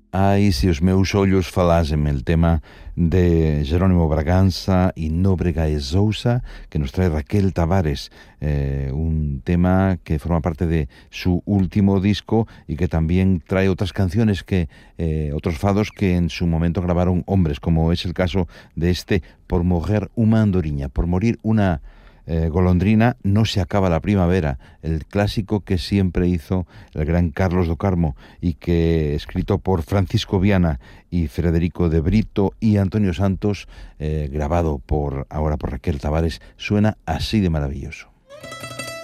Ai, se os meus ollos falasen, el tema de Jerónimo Braganza y Nóbrega e Sousa, que nos trae Raquel Tavares, un tema que forma parte de su último disco y que también trae otras canciones otros fados que en su momento grabaron hombres, como es el caso de este Por morir una andoriña, por morir una golondrina, no se acaba la primavera, el clásico que siempre hizo el gran Carlos do Carmo y que, escrito por Francisco Viana y Federico de Brito y Antonio Santos, grabado ahora por Raquel Tavares, suena así de maravilloso.